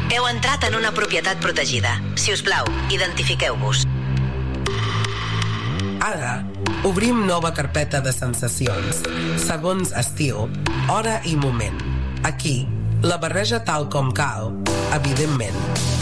Heu entrat en una propietat protegida. Si us plau, identifiqueu-vos. Ara, obrim nova carpeta de sensacions, segons estil, hora i moment. Aquí, la barreja tal com cal, evidentment.